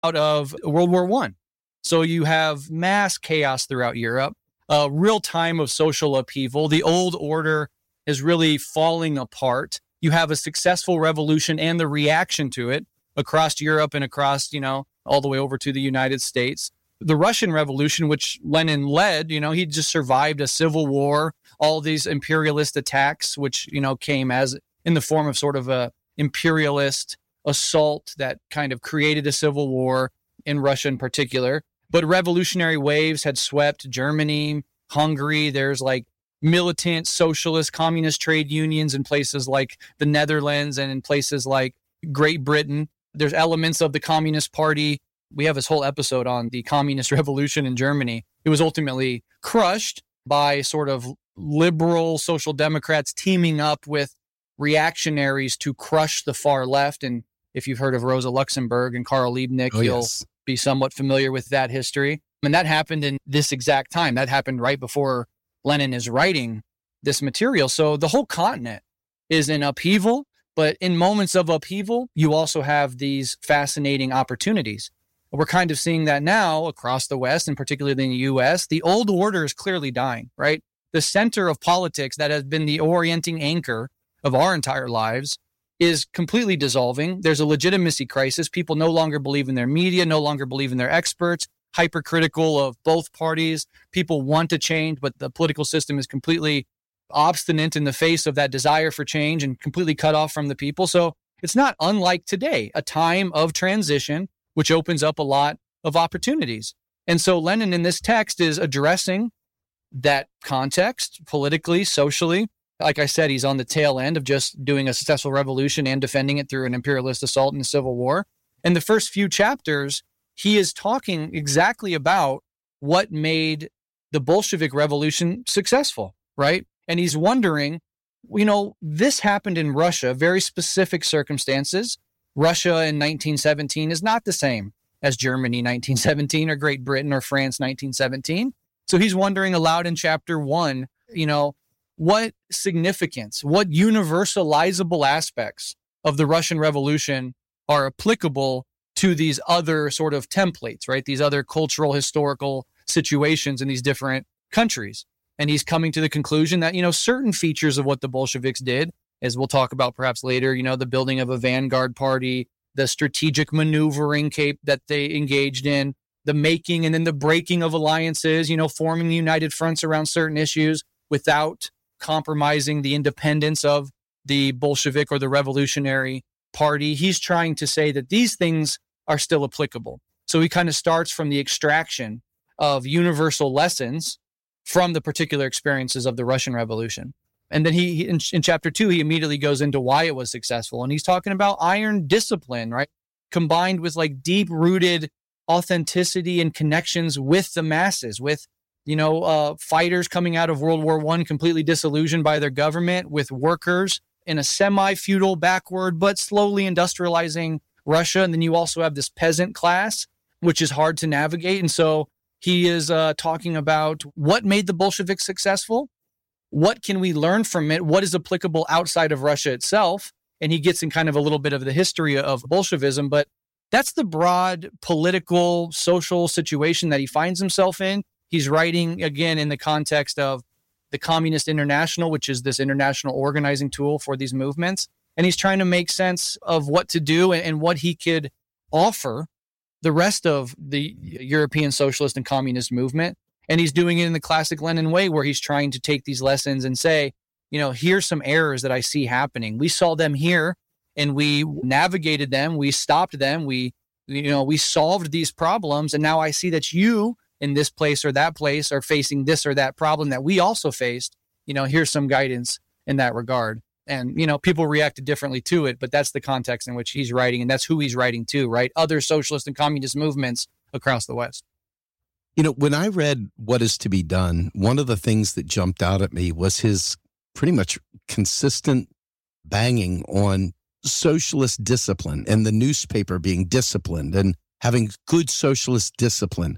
out of World War I. So you have mass chaos throughout Europe, a real time of social upheaval. The old order is really falling apart. You have a successful revolution and the reaction to it across Europe and across, all the way over to the United States. The Russian Revolution, which Lenin led, he just survived a civil war, all these imperialist attacks, which, came as in the form of sort of a imperialist assault that kind of created a civil war in Russia in particular. But revolutionary waves had swept Germany, Hungary. There's like militant socialist communist trade unions in places like the Netherlands and in places like Great Britain. There's elements of the Communist Party. We have this whole episode on the communist revolution in Germany. It was ultimately crushed by sort of liberal social democrats teaming up with reactionaries to crush the far left. And if you've heard of Rosa Luxemburg and Karl Liebknecht, you'll be somewhat familiar with that history. And that happened in this exact time. That happened right before Lenin is writing this material. So the whole continent is in upheaval, but in moments of upheaval, you also have these fascinating opportunities. We're kind of seeing that now across the West, and particularly in the US. The old order is clearly dying, right? The center of politics that has been the orienting anchor of our entire lives is completely dissolving. There's a legitimacy crisis. People no longer believe in their media, no longer believe in their experts, hypercritical of both parties. People want to change, but the political system is completely obstinate in the face of that desire for change and completely cut off from the people. So it's not unlike today, a time of transition, which opens up a lot of opportunities. And so Lenin in this text is addressing that context politically, socially. Like I said, he's on the tail end of just doing a successful revolution and defending it through an imperialist assault and a civil war. In the first few chapters, he is talking exactly about what made the Bolshevik Revolution successful, right? And he's wondering, this happened in Russia, very specific circumstances. Russia in 1917 is not the same as Germany 1917 or Great Britain or France 1917. So he's wondering aloud in chapter 1, what significance, what universalizable aspects of the Russian Revolution are applicable to these other sort of templates, right? These other cultural, historical situations in these different countries. And he's coming to the conclusion that, certain features of what the Bolsheviks did, as we'll talk about perhaps later, the building of a vanguard party, the strategic maneuvering that they engaged in, the making and then the breaking of alliances, forming united fronts around certain issues without compromising the independence of the Bolshevik or the revolutionary party. He's trying to say that these things are still applicable. So he kind of starts from the extraction of universal lessons from the particular experiences of the Russian Revolution. And then he in chapter 2, he immediately goes into why it was successful. And he's talking about iron discipline, right? Combined with like deep-rooted authenticity and connections with the masses, with fighters coming out of World War I completely disillusioned by their government, with workers in a semi-feudal, backward, but slowly industrializing Russia. And then you also have this peasant class, which is hard to navigate. And so he is talking about what made the Bolsheviks successful. What can we learn from it? What is applicable outside of Russia itself? And he gets in kind of a little bit of the history of Bolshevism, but that's the broad political, social situation that he finds himself in. He's writing, again, in the context of the Communist International, which is this international organizing tool for these movements. And he's trying to make sense of what to do and what he could offer the rest of the European socialist and communist movement. And he's doing it in the classic Lenin way, where he's trying to take these lessons and say, here's some errors that I see happening. We saw them here and we navigated them. We stopped them. We solved these problems. And now I see that you in this place or that place are facing this or that problem that we also faced. Here's some guidance in that regard. And, people reacted differently to it, but that's the context in which he's writing. And that's who he's writing to, right? Other socialist and communist movements across the West. When I read What Is to Be Done, one of the things that jumped out at me was his pretty much consistent banging on socialist discipline and the newspaper being disciplined and having good socialist discipline.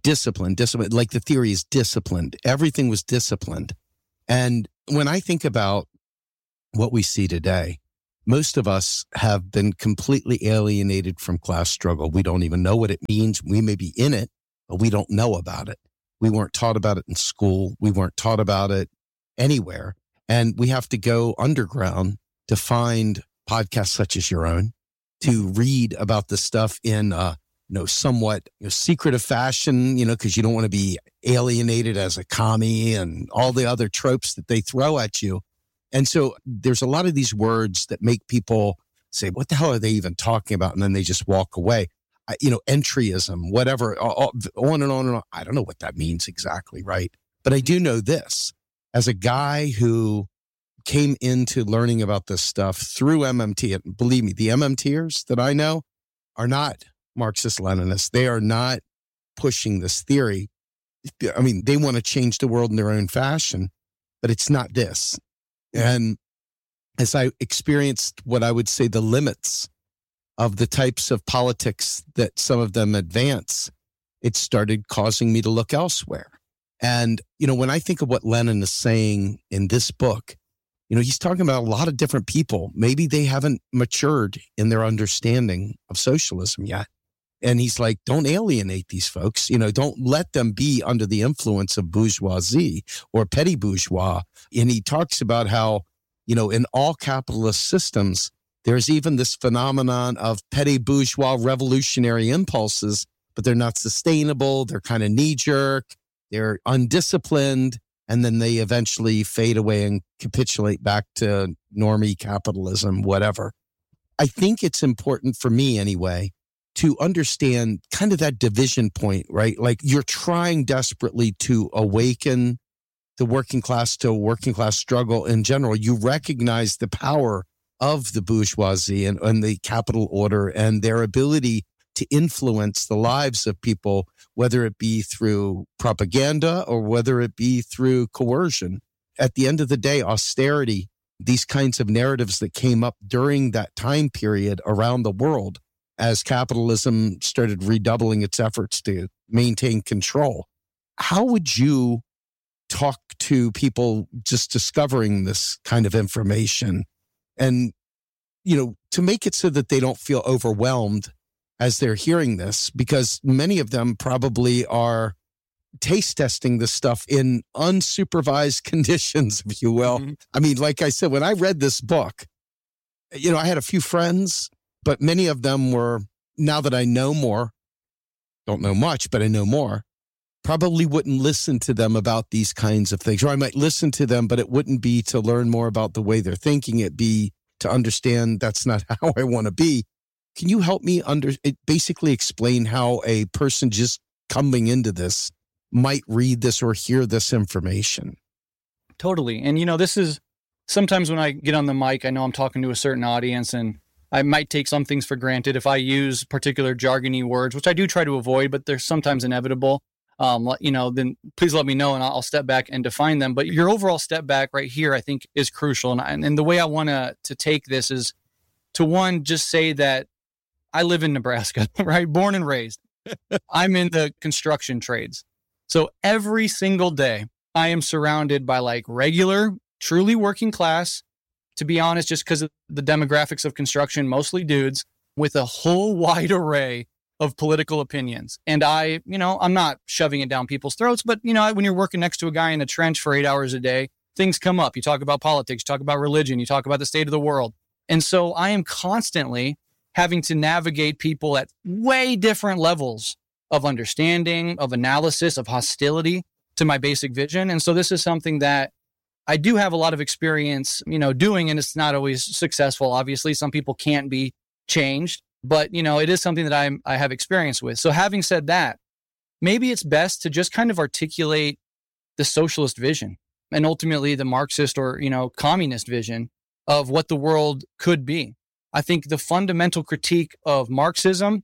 Like the theory is disciplined. Everything was disciplined. And when I think about what we see today, most of us have been completely alienated from class struggle. We don't even know what it means. We may be in it, but we don't know about it. We weren't taught about it in school. We weren't taught about it anywhere. And we have to go underground to find podcasts such as your own, to read about this stuff in somewhat secretive fashion, because you don't want to be alienated as a commie and all the other tropes that they throw at you. And so there's a lot of these words that make people say, what the hell are they even talking about? And then they just walk away. Entryism, whatever, on and on and on. I don't know what that means exactly, right? But I do know this. As a guy who came into learning about this stuff through MMT, and believe me, the MMTers that I know are not Marxist-Leninists. They are not pushing this theory. I mean, they want to change the world in their own fashion, but it's not this. And as I experienced what I would say the limits of the types of politics that some of them advance, it started causing me to look elsewhere. And, when I think of what Lenin is saying in this book, he's talking about a lot of different people. Maybe they haven't matured in their understanding of socialism yet. And he's like, don't alienate these folks. Don't let them be under the influence of bourgeoisie or petty bourgeois. And he talks about how, in all capitalist systems, there's even this phenomenon of petty bourgeois revolutionary impulses, but they're not sustainable. They're kind of knee-jerk. They're undisciplined. And then they eventually fade away and capitulate back to normie capitalism, whatever. I think it's important for me anyway to understand kind of that division point, right? Like you're trying desperately to awaken the working class to a working class struggle in general. You recognize the power of the bourgeoisie and the capital order and their ability to influence the lives of people, whether it be through propaganda or whether it be through coercion. At the end of the day, austerity, these kinds of narratives that came up during that time period around the world as capitalism started redoubling its efforts to maintain control. How would you talk to people just discovering this kind of information and, to make it so that they don't feel overwhelmed as they're hearing this? Because many of them probably are taste testing this stuff in unsupervised conditions, if you will. Mm-hmm. I mean, like I said, when I read this book, I had a few friends, but many of them were, now that I know more, don't know much, but I know more, probably wouldn't listen to them about these kinds of things. Or I might listen to them, but it wouldn't be to learn more about the way they're thinking. It'd be to understand that's not how I want to be. Can you help me basically explain how a person just coming into this might read this or hear this information? Totally. And, this is sometimes when I get on the mic, I know I'm talking to a certain audience and I might take some things for granted if I use particular jargony words, which I do try to avoid, but they're sometimes inevitable. Then please let me know and I'll step back and define them. But your overall step back right here, I think, is crucial. And the way I want to take this is to, one, just say that I live in Nebraska, right? Born and raised. I'm in the construction trades. So every single day I am surrounded by like regular, truly working class, to be honest, just because of the demographics of construction, mostly dudes with a whole wide array of political opinions. And I'm not shoving it down people's throats, but, when you're working next to a guy in a trench for 8 hours a day, things come up. You talk about politics, you talk about religion, you talk about the state of the world. And so I am constantly having to navigate people at way different levels of understanding, of analysis, of hostility to my basic vision. And so this is something that I do have a lot of experience, doing, and it's not always successful. Obviously, some people can't be changed, but, it is something that I have experience with. So having said that, maybe it's best to just kind of articulate the socialist vision and ultimately the Marxist or, communist vision of what the world could be. I think the fundamental critique of Marxism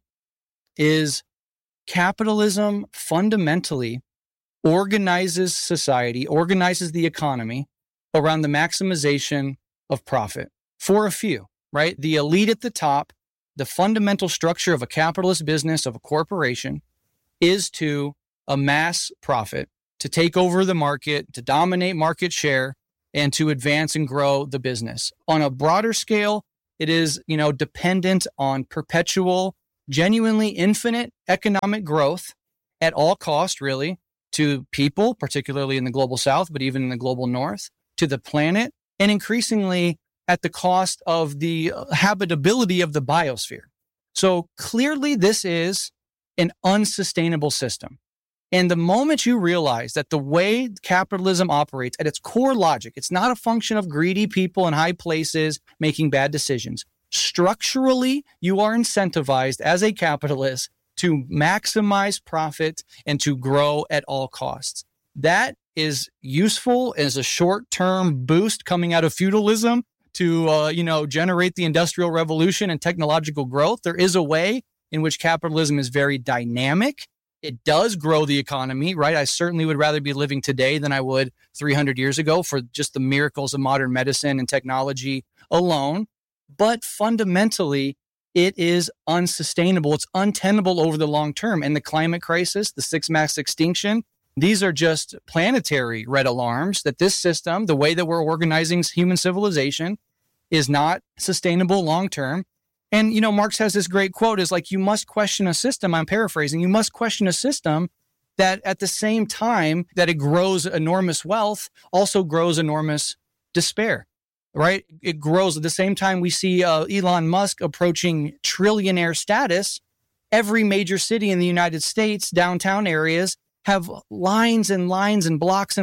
is capitalism fundamentally organizes society, organizes the economy around the maximization of profit for a few, right? The elite at the top, the fundamental structure of a capitalist business, of a corporation, is to amass profit, to take over the market, to dominate market share, and to advance and grow the business. On a broader scale, It is, dependent on perpetual, genuinely infinite economic growth at all cost, really, to people, particularly in the global south, but even in the global north, to the planet, and increasingly at the cost of the habitability of the biosphere. So clearly, this is an unsustainable system. And the moment you realize that the way capitalism operates at its core logic, it's not a function of greedy people in high places making bad decisions. Structurally, you are incentivized as a capitalist to maximize profit and to grow at all costs. That is useful as a short-term boost coming out of feudalism to, generate the Industrial Revolution and technological growth. There is a way in which capitalism is very dynamic. It does grow the economy, right? I certainly would rather be living today than I would 300 years ago for just the miracles of modern medicine and technology alone. But fundamentally, it is unsustainable. It's untenable over the long term. And the climate crisis, the sixth mass extinction, these are just planetary red alarms that this system, the way that we're organizing human civilization, is not sustainable long term. And, Marx has this great quote is like, you must question a system. I'm paraphrasing. You must question a system that at the same time that it grows enormous wealth, also grows enormous despair, right? It grows at the same time we see Elon Musk approaching trillionaire status. Every major city in the United States, downtown areas, have lines and lines and blocks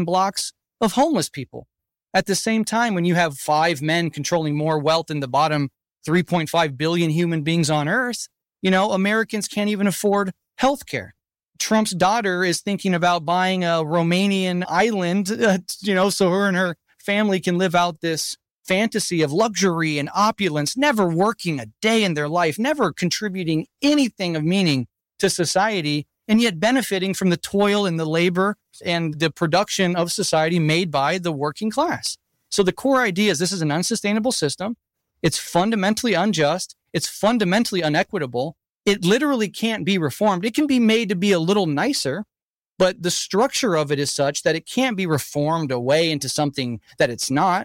of homeless people. At the same time, when you have 5 men controlling more wealth than the bottom 3.5 billion human beings on Earth, Americans can't even afford healthcare. Trump's daughter is thinking about buying a Romanian island, so her and her family can live out this fantasy of luxury and opulence, never working a day in their life, never contributing anything of meaning to society, and yet benefiting from the toil and the labor and the production of society made by the working class. So the core idea is this is an unsustainable system. It's fundamentally unjust. It's fundamentally unequitable. It literally can't be reformed. It can be made to be a little nicer, but the structure of it is such that it can't be reformed away into something that it's not.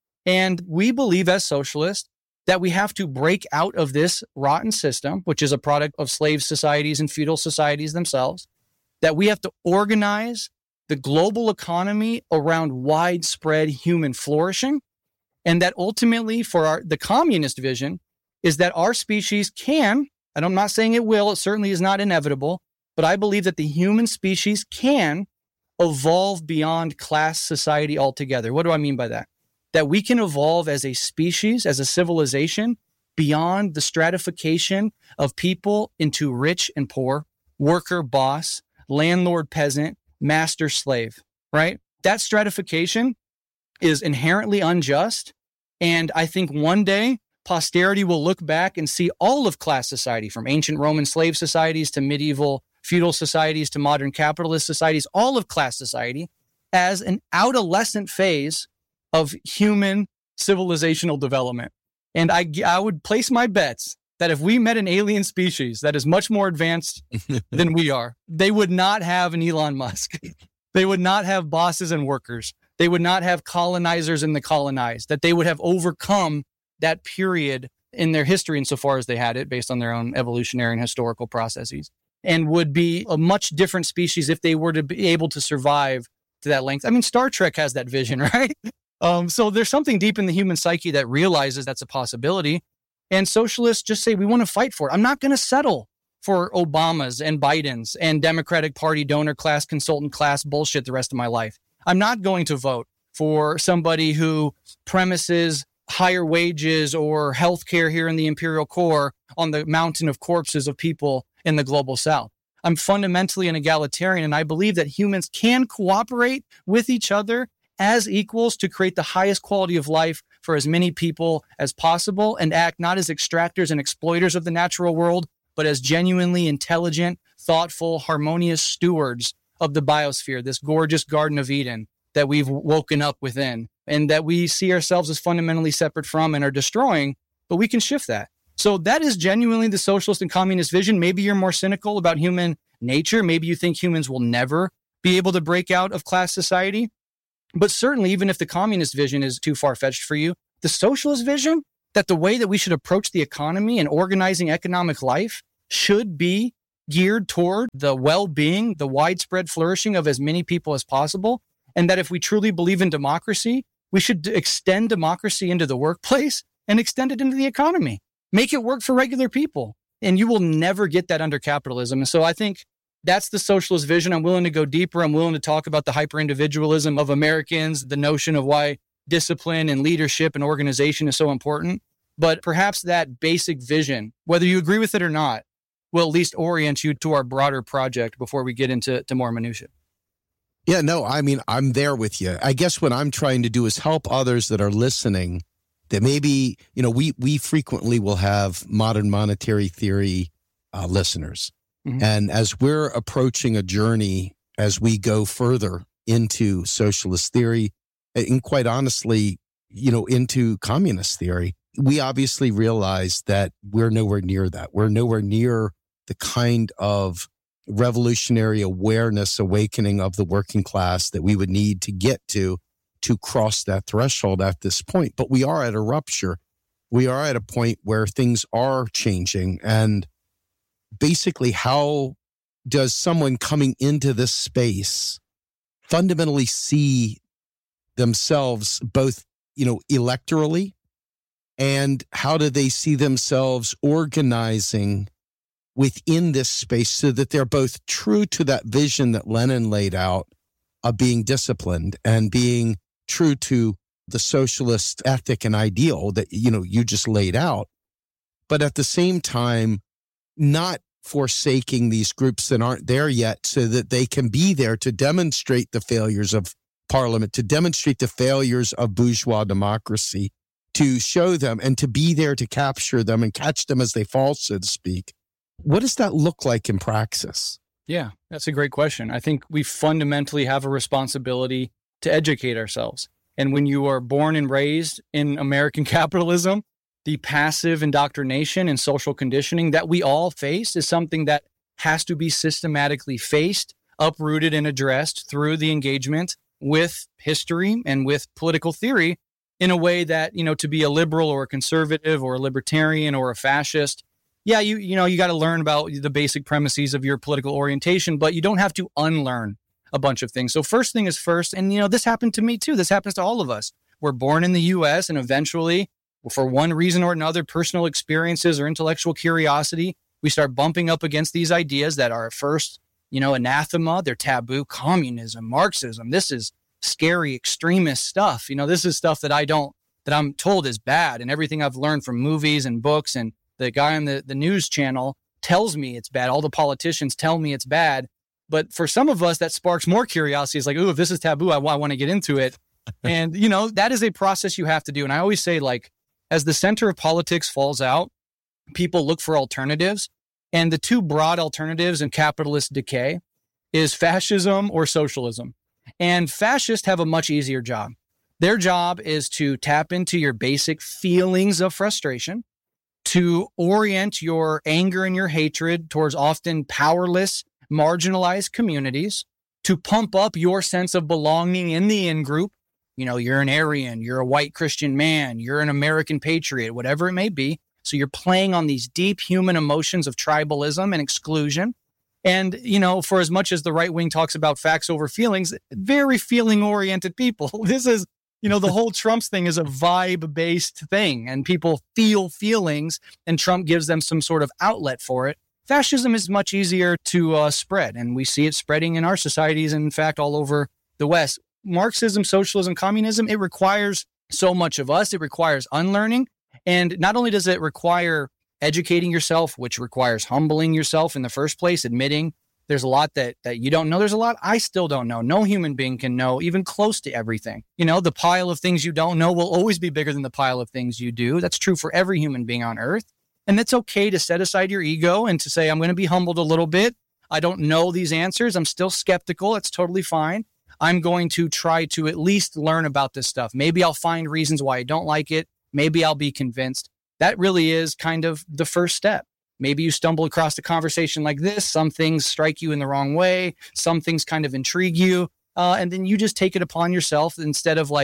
And we believe as socialists that we have to break out of this rotten system, which is a product of slave societies and feudal societies themselves, that we have to organize the global economy around widespread human flourishing. And that ultimately for the communist vision is that our species can, and I'm not saying it will, it certainly is not inevitable, but I believe that the human species can evolve beyond class society altogether. What do I mean by that? That we can evolve as a species, as a civilization, beyond the stratification of people into rich and poor, worker, boss, landlord, peasant, master, slave, right? That stratification is inherently unjust. And I think one day posterity will look back and see all of class society, from ancient Roman slave societies to medieval feudal societies to modern capitalist societies, all of class society as an adolescent phase of human civilizational development. And I would place my bets that if we met an alien species that is much more advanced than we are, they would not have an Elon Musk. They would not have bosses and workers. They would not have colonizers and the colonized, that they would have overcome that period in their history insofar as they had it based on their own evolutionary and historical processes, and would be a much different species if they were to be able to survive to that length. I mean, Star Trek has that vision, right? So there's something deep in the human psyche that realizes that's a possibility. And socialists just say, we want to fight for it. I'm not going to settle for Obamas and Bidens and Democratic Party donor class, consultant class bullshit the rest of my life. I'm not going to vote for somebody who premises higher wages or healthcare here in the imperial core on the mountain of corpses of people in the global south. I'm fundamentally an egalitarian, and I believe that humans can cooperate with each other as equals to create the highest quality of life for as many people as possible, and act not as extractors and exploiters of the natural world, but as genuinely intelligent, thoughtful, harmonious stewards of the biosphere, this gorgeous Garden of Eden that we've woken up within, and that we see ourselves as fundamentally separate from and are destroying, but we can shift that. So that is genuinely the socialist and communist vision. Maybe you're more cynical about human nature. Maybe you think humans will never be able to break out of class society. But certainly, even if the communist vision is too far-fetched for you, the socialist vision, that the way that we should approach the economy and organizing economic life should be geared toward the well-being, the widespread flourishing of as many people as possible. And that if we truly believe in democracy, we should extend democracy into the workplace and extend it into the economy. Make it work for regular people. And you will never get that under capitalism. And so I think that's the socialist vision. I'm willing to go deeper. I'm willing to talk about the hyper-individualism of Americans, the notion of why discipline and leadership and organization is so important. But perhaps that basic vision, whether you agree with it or not, will at least orient you to our broader project before we get into more minutia. Yeah, no, I mean, I'm there with you. I guess what I'm trying to do is help others that are listening that maybe, we frequently will have modern monetary theory listeners. Mm-hmm. And as we're approaching a journey, as we go further into socialist theory, and quite honestly, into communist theory, we obviously realize that we're nowhere near that. We're nowhere near the kind of revolutionary awareness, awakening of the working class that we would need to get to cross that threshold at this point. But we are at a rupture. We are at a point where things are changing. And basically, how does someone coming into this space fundamentally see themselves both, electorally, and how do they see themselves organizing within this space so that they're both true to that vision that Lenin laid out of being disciplined and being true to the socialist ethic and ideal that, you just laid out, but at the same time, not forsaking these groups that aren't there yet so that they can be there to demonstrate the failures of parliament, to demonstrate the failures of bourgeois democracy, to show them and to be there to capture them and catch them as they fall, so to speak. What does that look like in praxis? Yeah, that's a great question. I think we fundamentally have a responsibility to educate ourselves. And when you are born and raised in American capitalism, the passive indoctrination and social conditioning that we all face is something that has to be systematically faced, uprooted, and addressed through the engagement with history and with political theory in a way that, to be a liberal or a conservative or a libertarian or a fascist, yeah, you got to learn about the basic premises of your political orientation, but you don't have to unlearn a bunch of things. So first thing is first, and this happened to me too. This happens to all of us. We're born in the U.S. and eventually, for one reason or another, personal experiences or intellectual curiosity, we start bumping up against these ideas that are at first, anathema, they're taboo, communism, Marxism. This is scary, extremist stuff. This is stuff that I'm told is bad, and everything I've learned from movies and books and the guy on the news channel tells me it's bad. All the politicians tell me it's bad. But for some of us, that sparks more curiosity. It's like, ooh, if this is taboo, I want to get into it. And, that is a process you have to do. And I always say, as the center of politics falls out, people look for alternatives. And the two broad alternatives in capitalist decay is fascism or socialism. And fascists have a much easier job. Their job is to tap into your basic feelings of frustration, to orient your anger and your hatred towards often powerless, marginalized communities, to pump up your sense of belonging in the in-group. You're an Aryan, you're a white Christian man, you're an American patriot, whatever it may be. So you're playing on these deep human emotions of tribalism and exclusion. And, for as much as the right wing talks about facts over feelings, very feeling-oriented people. This is, the whole Trump's thing is a vibe-based thing, and people feel feelings, and Trump gives them some sort of outlet for it. Fascism is much easier to spread, and we see it spreading in our societies, and in fact, all over the West. Marxism, socialism, communism, it requires so much of us. It requires unlearning. And not only does it require educating yourself, which requires humbling yourself in the first place, admitting there's a lot that you don't know. There's a lot I still don't know. No human being can know even close to everything. The pile of things you don't know will always be bigger than the pile of things you do. That's true for every human being on earth. And it's okay to set aside your ego and to say, I'm going to be humbled a little bit. I don't know these answers. I'm still skeptical. It's totally fine. I'm going to try to at least learn about this stuff. Maybe I'll find reasons why I don't like it. Maybe I'll be convinced. That really is kind of the first step. Maybe you stumble across a conversation like this. Some things strike you in the wrong way. Some things kind of intrigue you. And then you just take it upon yourself instead of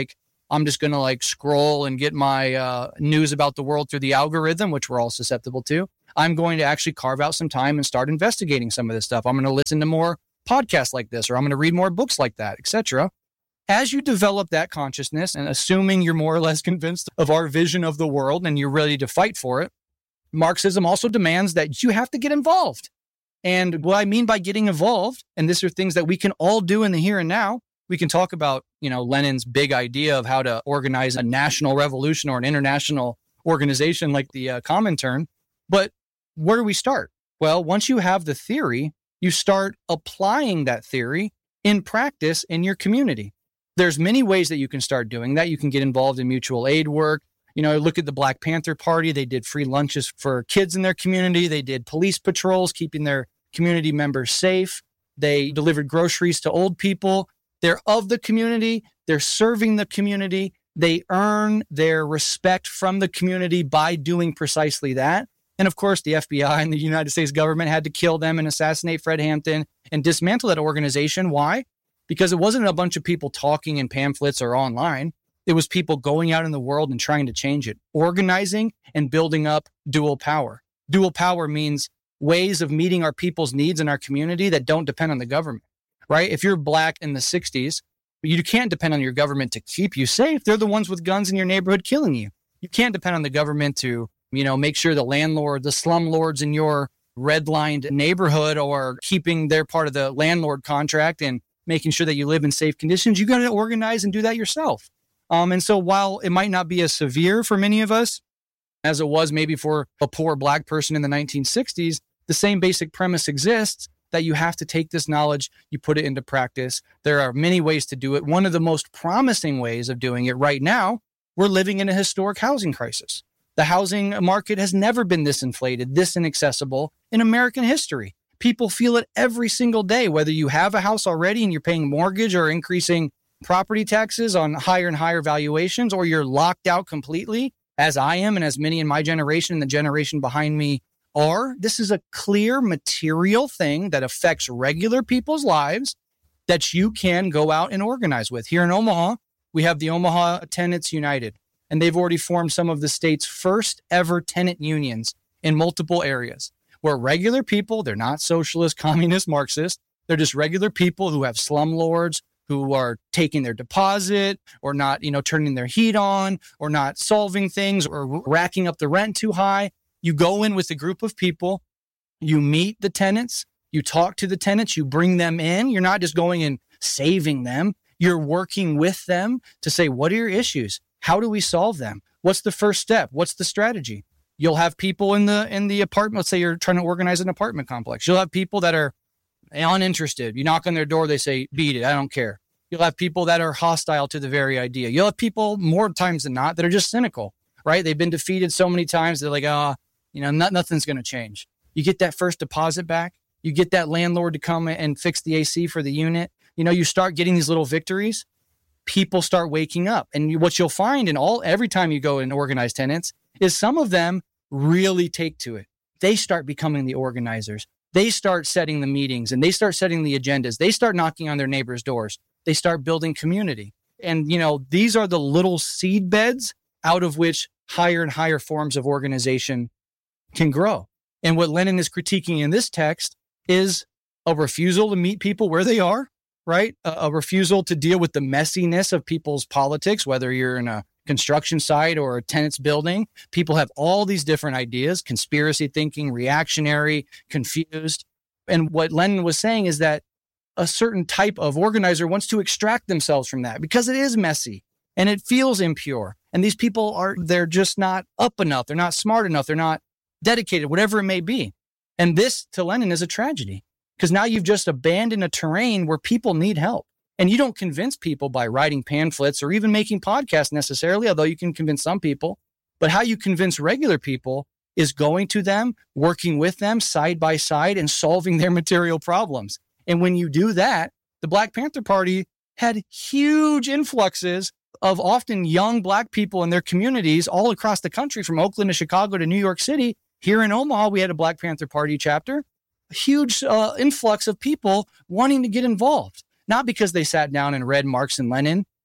I'm just going to like scroll and get my news about the world through the algorithm, which we're all susceptible to. I'm going to actually carve out some time and start investigating some of this stuff. I'm going to listen to more podcasts like this, or I'm going to read more books like that, etc. As you develop that consciousness, and assuming you're more or less convinced of our vision of the world and you're ready to fight for it, Marxism also demands that you have to get involved. And what I mean by getting involved, and these are things that we can all do in the here and now. We can talk about, Lenin's big idea of how to organize a national revolution or an international organization like the Comintern. But where do we start? Well, once you have the theory, you start applying that theory in practice in your community. There's many ways that you can start doing that. You can get involved in mutual aid work. Look at the Black Panther Party. They did free lunches for kids in their community. They did police patrols, keeping their community members safe. They delivered groceries to old people. They're of the community. They're serving the community. They earn their respect from the community by doing precisely that. And of course, the FBI and the United States government had to kill them and assassinate Fred Hampton and dismantle that organization. Why? Because it wasn't a bunch of people talking in pamphlets or online. It was people going out in the world and trying to change it, organizing and building up dual power. Dual power means ways of meeting our people's needs in our community that don't depend on the government, right? If you're Black in the 60s, you can't depend on your government to keep you safe. They're the ones with guns in your neighborhood killing you. You can't depend on the government to, make sure the landlord, the slumlords in your redlined neighborhood are keeping their part of the landlord contract and making sure that you live in safe conditions. You got to organize and do that yourself. And so while it might not be as severe for many of us as it was maybe for a poor Black person in the 1960s, the same basic premise exists that you have to take this knowledge, you put it into practice. There are many ways to do it. One of the most promising ways of doing it right now, we're living in a historic housing crisis. The housing market has never been this inflated, this inaccessible in American history. People feel it every single day, whether you have a house already and you're paying mortgage or increasing property taxes on higher and higher valuations, or you're locked out completely, as I am and as many in my generation and the generation behind me are. This is a clear material thing that affects regular people's lives that you can go out and organize with. Here in Omaha, we have the Omaha Tenants United, and they've already formed some of the state's first ever tenant unions in multiple areas, where regular people, they're not socialist, communist, Marxist, they're just regular people who have slumlords, who are taking their deposit or not, turning their heat on or not solving things or racking up the rent too high. You go in with a group of people, you meet the tenants, you talk to the tenants, you bring them in. You're not just going and saving them. You're working with them to say, what are your issues? How do we solve them? What's the first step? What's the strategy? You'll have people in the apartment. Let's say you're trying to organize an apartment complex. You'll have people that are uninterested. You knock on their door, they say, beat it, I don't care. You'll have people that are hostile to the very idea. You'll have people more times than not that are just cynical, right? They've been defeated so many times. They're like, nothing's going to change. You get that first deposit back. You get that landlord to come and fix the AC for the unit. You start getting these little victories. People start waking up. And what you'll find every time you go and organize tenants is some of them really take to it. They start becoming the organizers. They start setting the meetings and they start setting the agendas. They start knocking on their neighbors' doors. They start building community. And, these are the little seed beds out of which higher and higher forms of organization can grow. And what Lenin is critiquing in this text is a refusal to meet people where they are, right? A refusal to deal with the messiness of people's politics, whether you're in a construction site or a tenant's building. People have all these different ideas, conspiracy thinking, reactionary, confused. And what Lenin was saying is that a certain type of organizer wants to extract themselves from that because it is messy and it feels impure. And these people they're just not up enough. They're not smart enough. They're not dedicated, whatever it may be. And this to Lenin is a tragedy because now you've just abandoned a terrain where people need help. And you don't convince people by writing pamphlets or even making podcasts necessarily, although you can convince some people. But how you convince regular people is going to them, working with them side by side and solving their material problems. And when you do that, the Black Panther Party had huge influxes of often young Black people in their communities all across the country, from Oakland to Chicago to New York City. Here in Omaha, we had a Black Panther Party chapter, a huge influx of people wanting to get involved, not because they sat down and read Marx and Lenin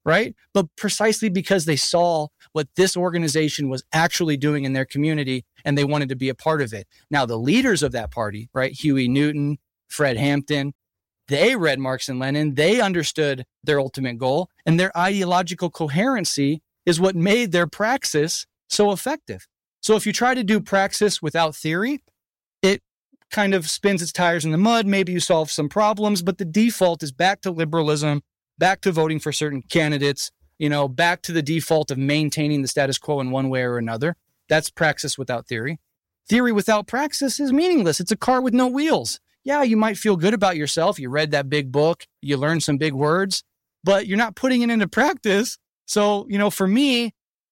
right? But precisely because they saw what this organization was actually doing in their community and they wanted to be a part of it. Now, the leaders of that party, right? Huey Newton, Fred Hampton, they read Marx and Lenin. They understood their ultimate goal, and their ideological coherency is what made their praxis so effective. So if you try to do praxis without theory, it kind of spins its tires in the mud. Maybe you solve some problems, but the default is back to liberalism, back to voting for certain candidates, back to the default of maintaining the status quo in one way or another. That's praxis without theory. Theory without praxis is meaningless. It's a car with no wheels. Yeah, you might feel good about yourself. You read that big book, you learned some big words, but you're not putting it into practice. So, for me,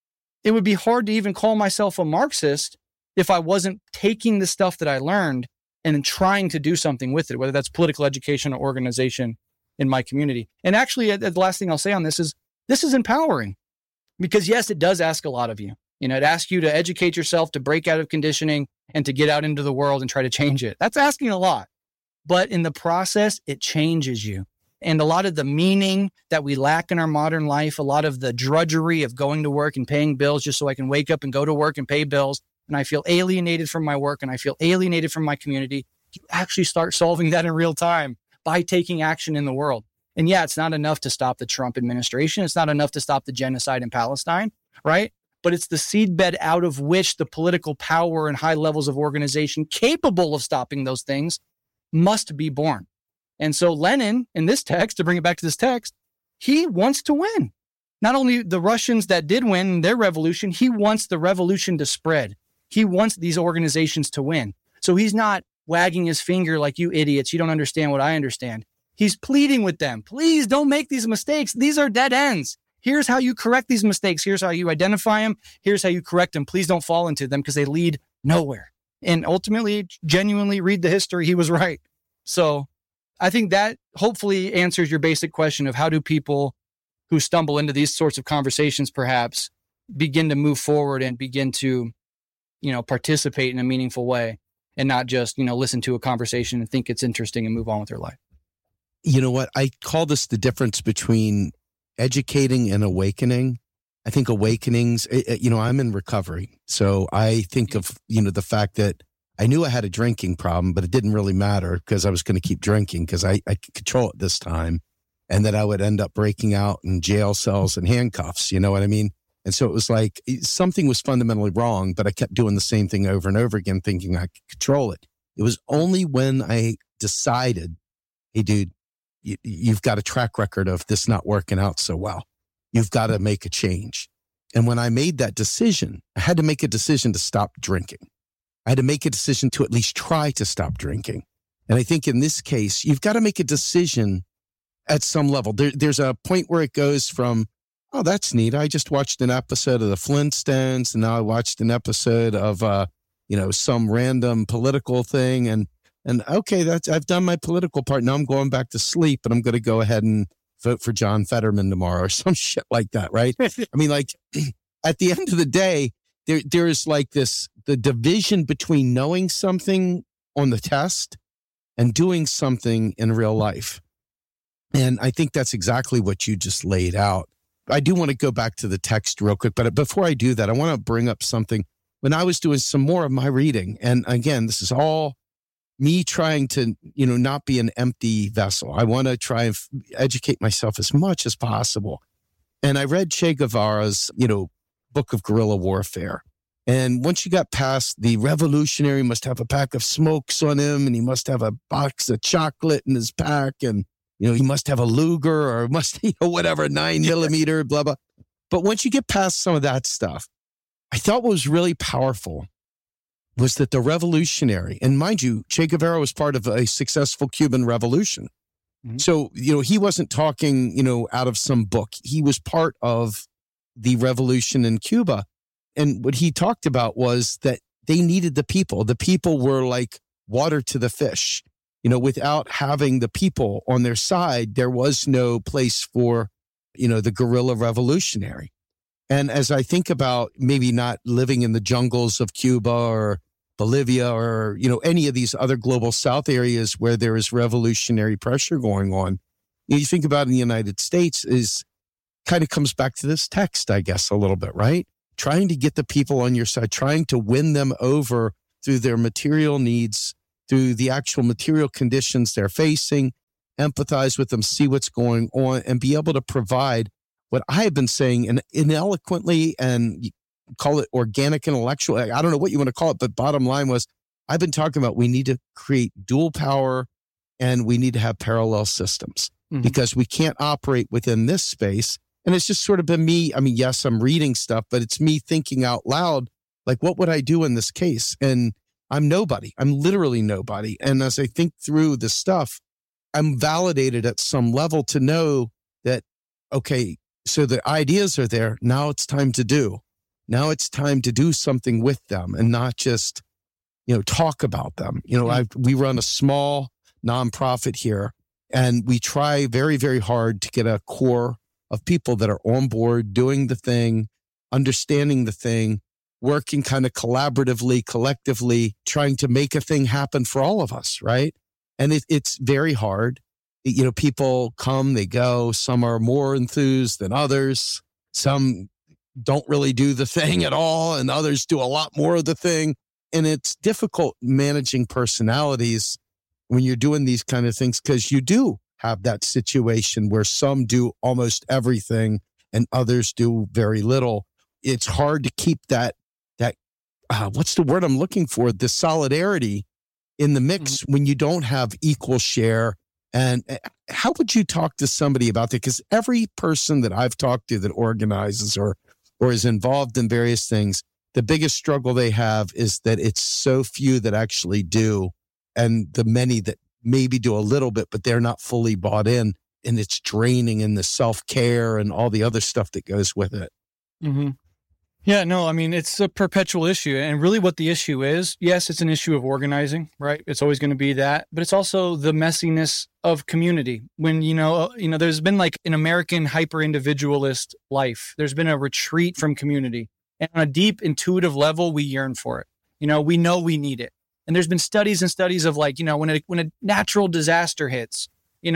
it would be hard to even call myself a Marxist if I wasn't taking the stuff that I learned and then trying to do something with it, whether that's political education or organization in my community. And actually, the last thing I'll say on this is empowering because, yes, it does ask a lot of you. It asks you to educate yourself, to break out of conditioning, and to get out into the world and try to change it. That's asking a lot. But in the process, it changes you. And a lot of the meaning that we lack in our modern life, a lot of the drudgery of going to work and paying bills just so I can wake up and go to work and pay bills, and I feel alienated from my work and I feel alienated from my community, you actually start solving that in real time by taking action in the world. And yeah, it's not enough to stop the Trump administration. It's not enough to stop the genocide in Palestine, right? But it's the seedbed out of which the political power and high levels of organization capable of stopping those things must be born. And so Lenin, in this text, to bring it back to this text, he wants to win. Not only the Russians that did win their revolution, he wants the revolution to spread. He wants these organizations to win. So he's not wagging his finger like, you idiots, you don't understand what I understand. He's pleading with them. Please don't make these mistakes. These are dead ends. Here's how you correct these mistakes. Here's how you identify them. Here's how you correct them. Please don't fall into them because they lead nowhere. And ultimately, genuinely read the history. He was right. So I think that hopefully answers your basic question of how do people who stumble into these sorts of conversations perhaps begin to move forward and begin to, participate in a meaningful way and not just, listen to a conversation and think it's interesting and move on with their life. You know what? I call this the difference between educating and awakening. I think awakenings, I'm in recovery. So I think of, the fact that I knew I had a drinking problem, but it didn't really matter because I was going to keep drinking because I could control it this time. And that I would end up breaking out in jail cells and handcuffs. You know what I mean? And so it was like something was fundamentally wrong, but I kept doing the same thing over and over again, thinking I could control it. It was only when I decided, hey, dude, you've got a track record of this not working out so well. You've got to make a change. And when I made that decision, I had to make a decision to stop drinking. I had to make a decision to at least try to stop drinking. And I think in this case, you've got to make a decision at some level. There's a point where it goes from, oh, that's neat. I just watched an episode of the Flintstones, and now I watched an episode of, some random political thing. And okay, I've done my political part. Now I'm going back to sleep, and I'm going to go ahead and vote for John Fetterman tomorrow or some shit like that, right? I mean, like, at the end of the day, there is like the division between knowing something on the test and doing something in real life. And I think that's exactly what you just laid out. I do want to go back to the text real quick, but before I do that, I want to bring up something. When I was doing some more of my reading, and again, this is all me trying to, not be an empty vessel. I want to try and educate myself as much as possible. And I read Che Guevara's, book of guerrilla warfare. And once you got past the revolutionary must have a pack of smokes on him, and he must have a box of chocolate in his pack, and he must have a Luger or must, whatever, 9mm, blah, blah. But once you get past some of that stuff, I thought what was really powerful was that the revolutionary, and mind you, Che Guevara was part of a successful Cuban revolution. Mm-hmm. So, he wasn't talking, out of some book. He was part of the revolution in Cuba. And what he talked about was that they needed the people. The people were like water to the fish. Without having the people on their side, there was no place for, the guerrilla revolutionary. And as I think about maybe not living in the jungles of Cuba or Bolivia or, any of these other global South areas where there is revolutionary pressure going on, you think about in the United States is kind of comes back to this text, I guess, a little bit, right? Trying to get the people on your side, trying to win them over through their material needs, through the actual material conditions they're facing, empathize with them, see what's going on, and be able to provide what I have been saying ineloquently, and call it organic intellectual. I don't know what you want to call it, but bottom line was, I've been talking about we need to create dual power and we need to have parallel systems because we can't operate within this space. And it's just sort of been me. I mean, yes, I'm reading stuff, but it's me thinking out loud, like, what would I do in this case? And I'm nobody. I'm literally nobody. And as I think through this stuff, I'm validated at some level to know that, okay, so the ideas are there. Now it's time to do. Now it's time to do something with them and not just, talk about them. We run a small nonprofit here, and we try very, very hard to get a core of people that are on board, doing the thing, understanding the thing, working kind of collaboratively, collectively, trying to make a thing happen for all of us, right? And it's very hard. People come, they go. Some are more enthused than others. Some don't really do the thing at all, and others do a lot more of the thing. And it's difficult managing personalities when you're doing these kind of things, because you do have that situation where some do almost everything and others do very little. It's hard to keep that what's the word I'm looking for? The solidarity in the mix when you don't have equal share. And how would you talk to somebody about that? Because every person that I've talked to that organizes or is involved in various things, the biggest struggle they have is that it's so few that actually do, and the many that maybe do a little bit, but they're not fully bought in, and it's draining, in the self-care and all the other stuff that goes with it. Yeah, no, I mean, it's a perpetual issue. And really what the issue is, yes, it's an issue of organizing, right? It's always going to be that. But it's also the messiness of community. When, there's been like an American hyper-individualist life. There's been a retreat from community. And on a deep intuitive level, we yearn for it. We know we need it. And there's been studies and studies of like, when a natural disaster hits,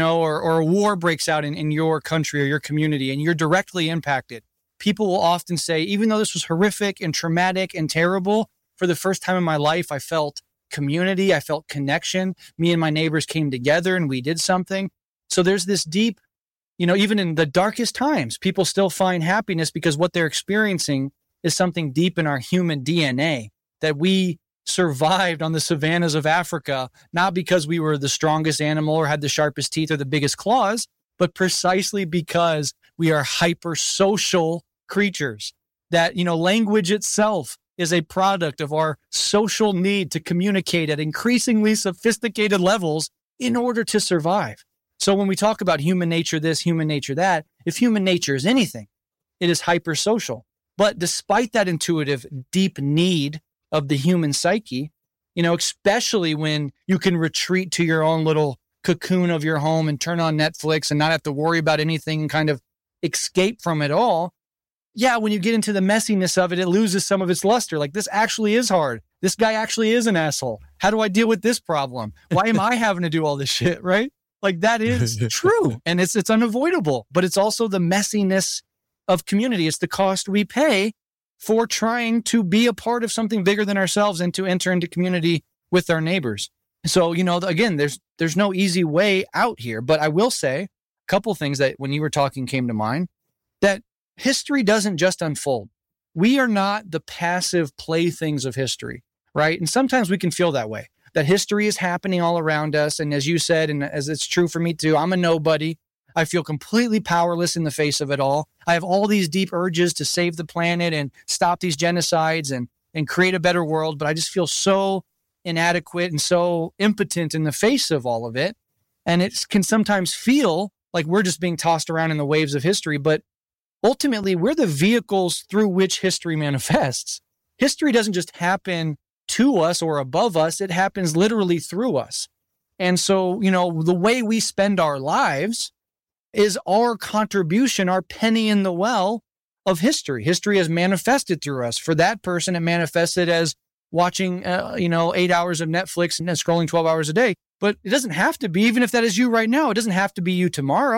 or a war breaks out in your country or your community, and you're directly impacted. People will often say, even though this was horrific and traumatic and terrible, for the first time in my life, I felt community. I felt connection. Me and my neighbors came together and we did something. So there's this deep, even in the darkest times, people still find happiness because what they're experiencing is something deep in our human DNA, that we survived on the savannas of Africa, not because we were the strongest animal or had the sharpest teeth or the biggest claws, but precisely because we are hyper-social creatures, that, language itself is a product of our social need to communicate at increasingly sophisticated levels in order to survive. So when we talk about human nature this, human nature that, if human nature is anything, it is hyper-social. But despite that intuitive, deep need of the human psyche, especially when you can retreat to your own little cocoon of your home and turn on Netflix and not have to worry about anything and kind of escape from it all. Yeah, when you get into the messiness of it, it loses some of its luster. Like, this actually is hard. This guy actually is an asshole. How do I deal with this problem? Why am I having to do all this shit, right? Like, that is true. And it's unavoidable. But it's also the messiness of community. It's the cost we pay for trying to be a part of something bigger than ourselves and to enter into community with our neighbors. So, again, there's no easy way out here. But I will say a couple things that when you were talking came to mind, that history doesn't just unfold. We are not the passive playthings of history, right? And sometimes we can feel that way, that history is happening all around us. And as you said, and as it's true for me too, I'm a nobody. I feel completely powerless in the face of it all. I have all these deep urges to save the planet and stop these genocides and create a better world. But I just feel so inadequate and so impotent in the face of all of it. And it can sometimes feel like we're just being tossed around in the waves of history. But ultimately, we're the vehicles through which history manifests. History doesn't just happen to us or above us. It happens literally through us. And so, the way we spend our lives is our contribution, our penny in the well of history. History has manifested through us. For that person, it manifested as watching, 8 hours of Netflix and then scrolling 12 hours a day. But it doesn't have to be, even if that is you right now, it doesn't have to be you tomorrow.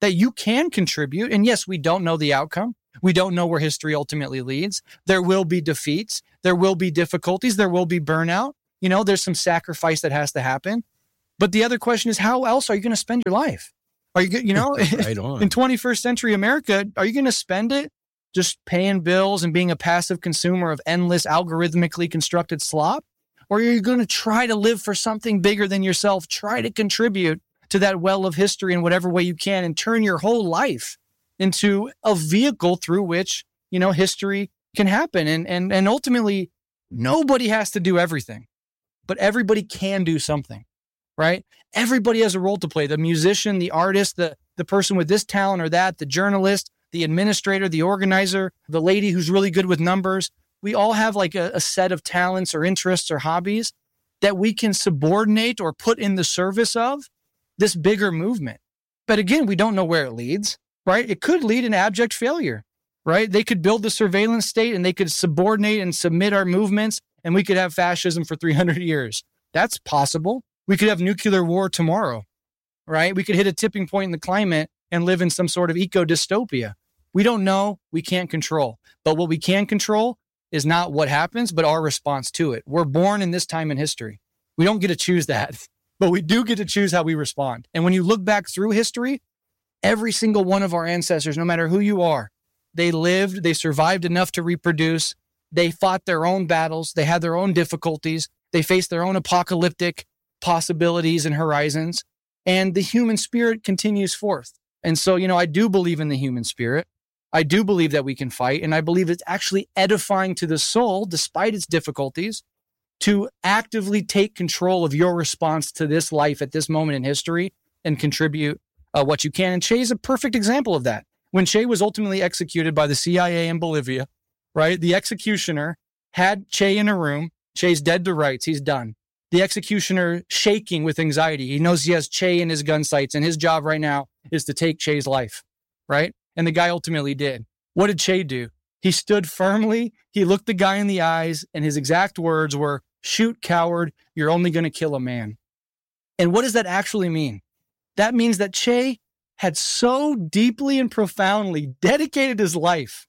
that you can contribute. And yes, we don't know the outcome. We don't know where history ultimately leads. There will be defeats. There will be difficulties. There will be burnout. There's some sacrifice that has to happen. But the other question is, how else are you going to spend your life? Are you, right on. In 21st century America, are you going to spend it just paying bills and being a passive consumer of endless algorithmically constructed slop? Or are you going to try to live for something bigger than yourself? Try to contribute to that well of history in whatever way you can and turn your whole life into a vehicle through which, history can happen. And ultimately, nobody has to do everything, but everybody can do something, right? Everybody has a role to play. The musician, the artist, the person with this talent or that, the journalist, the administrator, the organizer, the lady who's really good with numbers. We all have like a set of talents or interests or hobbies that we can subordinate or put in the service of this bigger movement. But again, we don't know where it leads, right? It could lead in abject failure, right? They could build the surveillance state and they could subordinate and submit our movements, and we could have fascism for 300 years. That's possible. We could have nuclear war tomorrow, right? We could hit a tipping point in the climate and live in some sort of eco-dystopia. We don't know. We can't control. But what we can control is not what happens, but our response to it. We're born in this time in history. We don't get to choose that, but we do get to choose how we respond. And when you look back through history, every single one of our ancestors, no matter who you are, they lived, they survived enough to reproduce. They fought their own battles. They had their own difficulties. They faced their own apocalyptic possibilities and horizons. And the human spirit continues forth. And so, I do believe in the human spirit. I do believe that we can fight. And I believe it's actually edifying to the soul, despite its difficulties, to actively take control of your response to this life at this moment in history and contribute what you can. And Che is a perfect example of that. When Che was ultimately executed by the CIA in Bolivia, right? The executioner had Che in a room. Che's dead to rights. He's done. The executioner shaking with anxiety. He knows he has Che in his gun sights, and his job right now is to take Che's life, right? And the guy ultimately did. What did Che do? He stood firmly. He looked the guy in the eyes, and his exact words were, "Shoot, coward. You're only going to kill a man." And what does that actually mean? That means that Che had so deeply and profoundly dedicated his life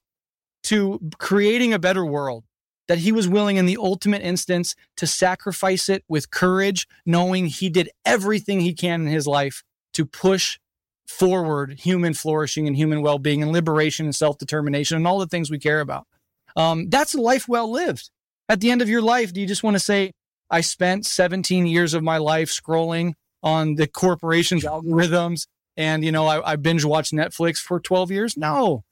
to creating a better world that he was willing in the ultimate instance to sacrifice it with courage, knowing he did everything he can in his life to push forward human flourishing and human well-being and liberation and self-determination and all the things we care about. That's a life well lived. At the end of your life, do you just want to say, I spent 17 years of my life scrolling on the corporation's algorithms and, I binge watched Netflix for 12 years? No.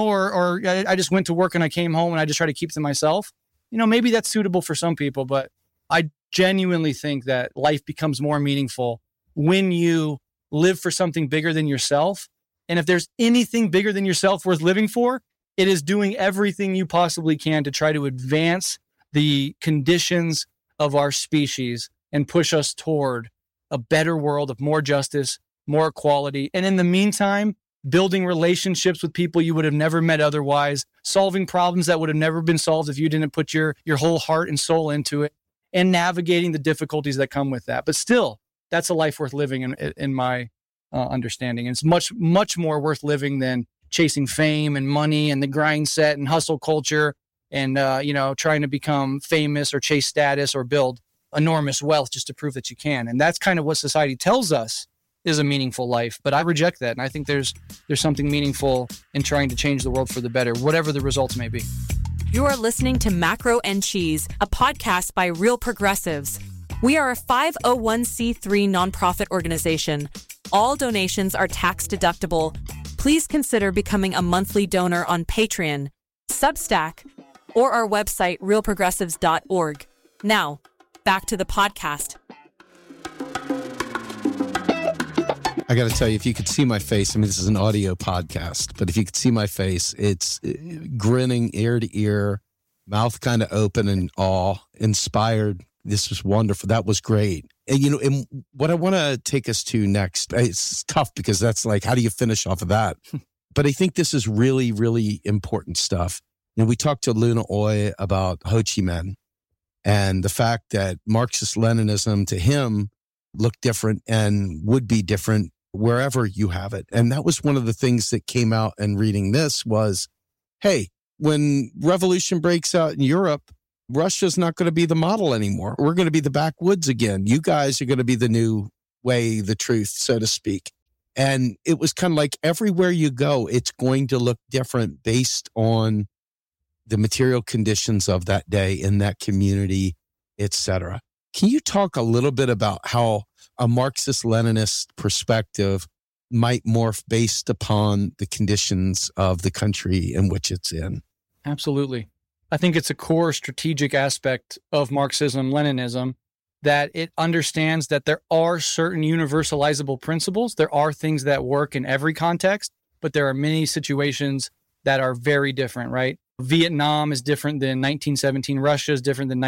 Or I just went to work and I came home and I just try to keep to myself. Maybe that's suitable for some people, but I genuinely think that life becomes more meaningful when you live for something bigger than yourself. And if there's anything bigger than yourself worth living for, it is doing everything you possibly can to try to advance the conditions of our species and push us toward a better world of more justice, more equality. And in the meantime, building relationships with people you would have never met otherwise, solving problems that would have never been solved if you didn't put your whole heart and soul into it, and navigating the difficulties that come with that. But still, that's a life worth living in my understanding. And it's much, much more worth living than chasing fame and money and the grind set and hustle culture and, trying to become famous or chase status or build enormous wealth just to prove that you can. And that's kind of what society tells us is a meaningful life. But I reject that. And I think there's something meaningful in trying to change the world for the better, whatever the results may be. You are listening to Macro and Cheese, a podcast by Real Progressives. We are a 501c3 nonprofit organization. All donations are tax deductible. Please consider becoming a monthly donor on Patreon, Substack, or our website, realprogressives.org. Now, back to the podcast. I got to tell you, if you could see my face, this is an audio podcast, but if you could see my face, it's grinning ear to ear, mouth kind of open in awe, inspired. This was wonderful. That was great. And, and what I want to take us to next, it's tough because that's like, how do you finish off of that? But I think this is really, really important stuff. We talked to Luna Oy about Ho Chi Minh and the fact that Marxist-Leninism to him looked different and would be different wherever you have it. And that was one of the things that came out in reading this was, hey, when revolution breaks out in Europe, Russia's not going to be the model anymore. We're going to be the backwoods again. You guys are going to be the new way, the truth, so to speak. And it was kind of like everywhere you go, it's going to look different based on the material conditions of that day in that community, etc. Can you talk a little bit about how a Marxist-Leninist perspective might morph based upon the conditions of the country in which it's in? Absolutely. I think it's a core strategic aspect of Marxism-Leninism that it understands that there are certain universalizable principles. There are things that work in every context, but there are many situations that are very different, right? Vietnam is different than 1917 Russia, is different than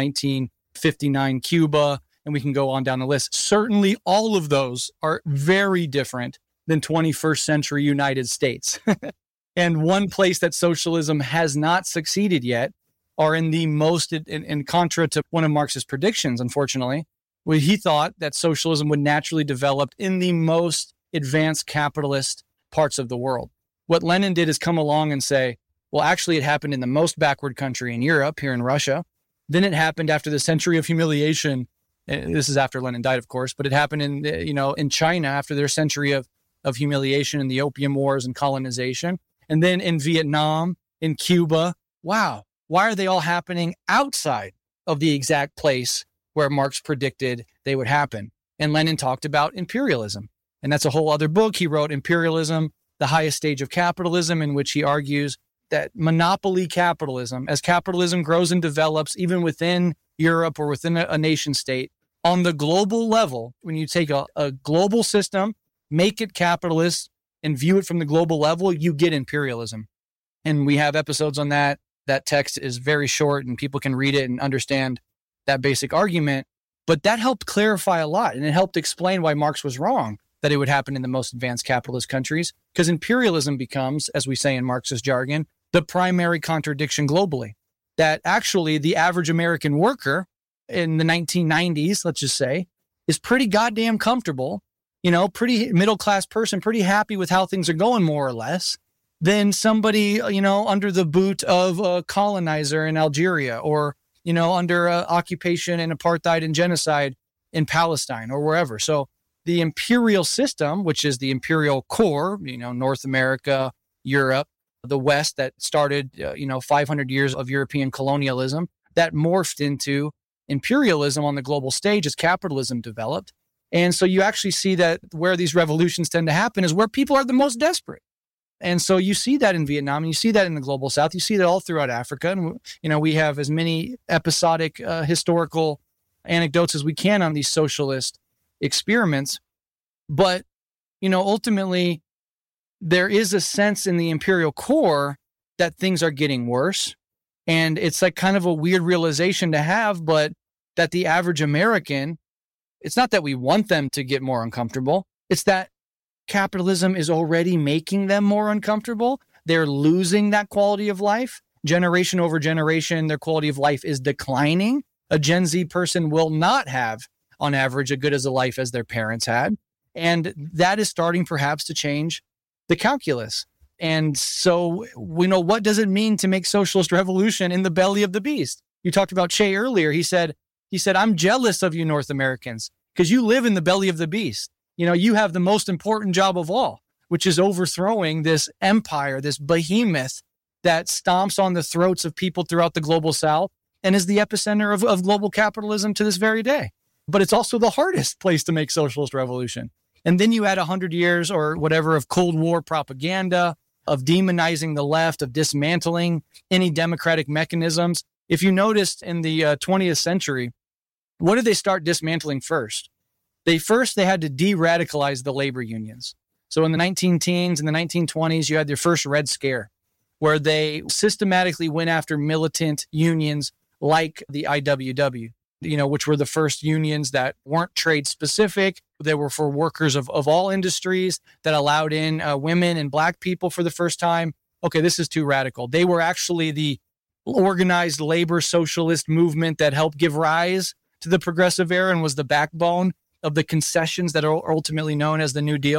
1959 Cuba, and we can go on down the list. Certainly all of those are very different than 21st century United States. And one place that socialism has not succeeded yet are in the most, in contra to one of Marx's predictions, unfortunately, where he thought that socialism would naturally develop in the most advanced capitalist parts of the world. What Lenin did is come along and say, well, actually, it happened in the most backward country in Europe, here in Russia. Then it happened after the century of humiliation. This is after Lenin died, of course, but it happened in China after their century of humiliation and the Opium Wars and colonization. And then in Vietnam, in Cuba. Wow. Why are they all happening outside of the exact place where Marx predicted they would happen? And Lenin talked about imperialism. And that's a whole other book. He wrote Imperialism, the Highest Stage of Capitalism, in which he argues that monopoly capitalism, as capitalism grows and develops, even within Europe or within a nation state, on the global level, when you take a global system, make it capitalist, and view it from the global level, you get imperialism. And we have episodes on that. That text is very short and people can read it and understand that basic argument. But that helped clarify a lot. And it helped explain why Marx was wrong, that it would happen in the most advanced capitalist countries, because imperialism becomes, as we say in Marxist jargon, the primary contradiction globally. That actually the average American worker in the 1990s, let's just say, is pretty goddamn comfortable, pretty middle-class person, pretty happy with how things are going, more or less, than somebody, under the boot of a colonizer in Algeria or, under occupation and apartheid and genocide in Palestine or wherever. So the imperial system, which is the imperial core, North America, Europe, the West that started, 500 years of European colonialism, that morphed into imperialism on the global stage as capitalism developed. And so you actually see that where these revolutions tend to happen is where people are the most desperate. And so you see that in Vietnam, and you see that in the global South. You see that all throughout Africa. And, we have as many episodic historical anecdotes as we can on these socialist experiments. But, ultimately, there is a sense in the imperial core that things are getting worse. And it's like kind of a weird realization to have, but that the average American, it's not that we want them to get more uncomfortable. It's that capitalism is already making them more uncomfortable. They're losing that quality of life. Generation over generation, their quality of life is declining. A Gen Z person will not have, on average, as good as a life as their parents had. And that is starting perhaps to change the calculus. And so, what does it mean to make socialist revolution in the belly of the beast? You talked about Che earlier. He said, I'm jealous of you North Americans because you live in the belly of the beast. You have the most important job of all, which is overthrowing this empire, this behemoth that stomps on the throats of people throughout the global South and is the epicenter of global capitalism to this very day. But it's also the hardest place to make socialist revolution. And then you add 100 years or whatever of Cold War propaganda, of demonizing the left, of dismantling any democratic mechanisms. If you noticed in the 20th century, what did they start dismantling first? They had to de-radicalize the labor unions. So in the 19-teens and the 1920s, you had their first Red Scare, where they systematically went after militant unions like the IWW, which were the first unions that weren't trade specific. They were for workers of all industries that allowed in women and black people for the first time. Okay, this is too radical. They were actually the organized labor socialist movement that helped give rise to the progressive era and was the backbone of the concessions that are ultimately known as the New Deal.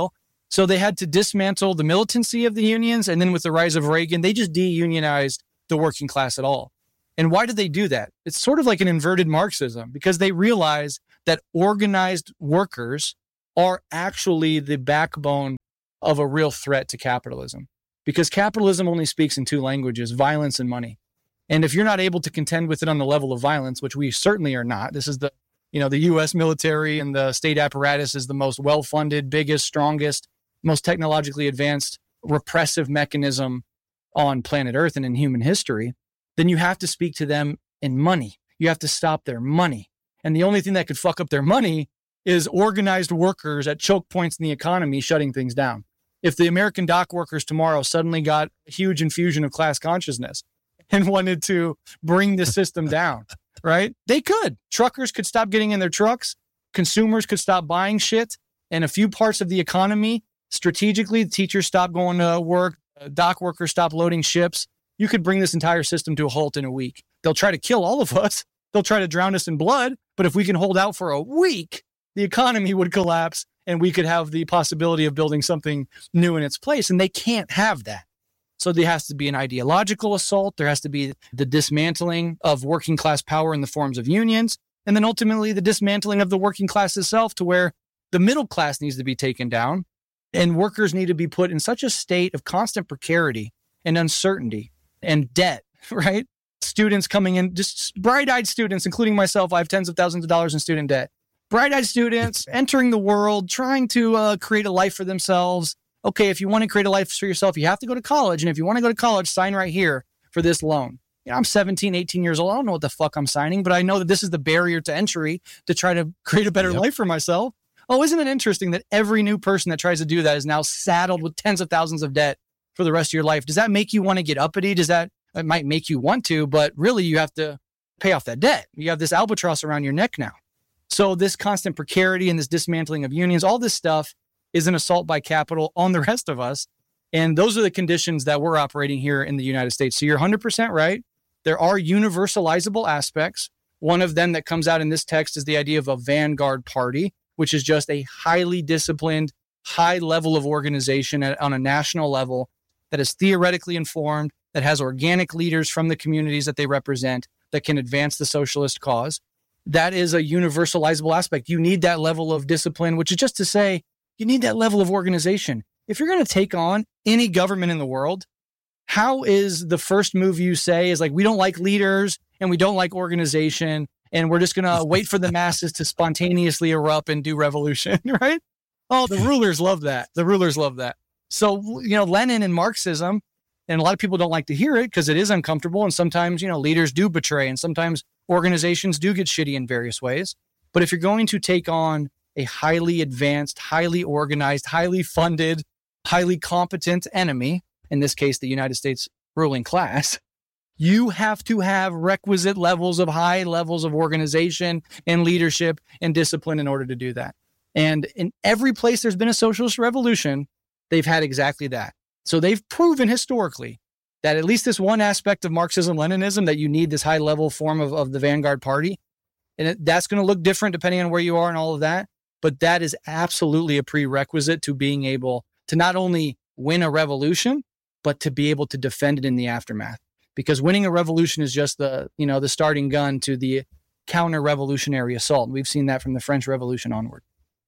So they had to dismantle the militancy of the unions. And then with the rise of Reagan, they just de-unionized the working class at all. And why did they do that? It's sort of like an inverted Marxism, because they realize that organized workers are actually the backbone of a real threat to capitalism. Because capitalism only speaks in two languages, violence and money. And if you're not able to contend with it on the level of violence, which we certainly are not, this is the U.S. military and the state apparatus is the most well-funded, biggest, strongest, most technologically advanced repressive mechanism on planet Earth and in human history, then you have to speak to them in money. You have to stop their money. And the only thing that could fuck up their money is organized workers at choke points in the economy shutting things down. If the American dock workers tomorrow suddenly got a huge infusion of class consciousness and wanted to bring the system down, right? They could. Truckers could stop getting in their trucks. Consumers could stop buying shit. And a few parts of the economy, strategically, teachers stop going to work, dock workers stop loading ships. You could bring this entire system to a halt in a week. They'll try to kill all of us. They'll try to drown us in blood. But if we can hold out for a week, the economy would collapse and we could have the possibility of building something new in its place. And they can't have that. So there has to be an ideological assault. There has to be the dismantling of working class power in the forms of unions. And then ultimately the dismantling of the working class itself, to where the middle class needs to be taken down and workers need to be put in such a state of constant precarity and uncertainty and debt, right? Students coming in, just bright-eyed students, including myself. I have tens of thousands of dollars in student debt. Bright-eyed students entering the world, trying to create a life for themselves. Okay, if you want to create a life for yourself, you have to go to college. And if you want to go to college, sign right here for this loan. You know, I'm 17, 18 years old. I don't know what the fuck I'm signing, but I know that this is the barrier to entry to try to create a better life for myself. Oh, isn't it interesting that every new person that tries to do that is now saddled with tens of thousands of debt for the rest of your life? Does that make you want to get uppity? It might make you want to, but really you have to pay off that debt. You have this albatross around your neck now. So this constant precarity and this dismantling of unions, all this stuff is an assault by capital on the rest of us. And those are the conditions that we're operating here in the United States. So you're 100% right. There are universalizable aspects. One of them that comes out in this text is the idea of a vanguard party, which is just a highly disciplined, high level of organization on a national level that is theoretically informed, that has organic leaders from the communities that they represent, that can advance the socialist cause. That is a universalizable aspect. You need that level of discipline, which is just to say, you need that level of organization. If you're going to take on any government in the world, how is the first move you say is like, we don't like leaders and we don't like organization, and we're just going to wait for the masses to spontaneously erupt and do revolution, right? Oh, the rulers love that. The rulers love that. So, Lenin and Marxism, and a lot of people don't like to hear it because it is uncomfortable. And sometimes, leaders do betray, and sometimes organizations do get shitty in various ways. But if you're going to take on a highly advanced, highly organized, highly funded, highly competent enemy, in this case, the United States ruling class, you have to have requisite levels of high levels of organization and leadership and discipline in order to do that. And in every place there's been a socialist revolution, they've had exactly that. So they've proven historically that at least this one aspect of Marxism-Leninism, that you need this high level form of the vanguard party. And that's going to look different depending on where you are and all of that. But that is absolutely a prerequisite to being able to not only win a revolution, but to be able to defend it in the aftermath. Because winning a revolution is just the starting gun to the counter-revolutionary assault. We've seen that from the French Revolution onward.